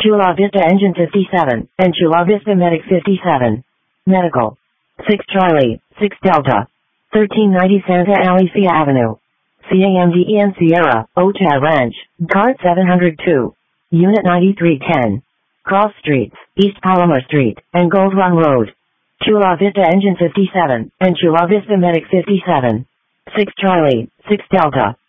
Chula Vista Engine 57, and Chula Vista Medic 57. Medical. 6 Charlie, 6 Delta. 1390 Santa Alicia Avenue. CAMDEN Sierra, Ochad Ranch, Card 702. Unit 9310. Cross Streets, East Palomar Street, and Gold Run Road. Chula Vista Engine 57, and Chula Vista Medic 57. 6 Charlie, 6 Delta.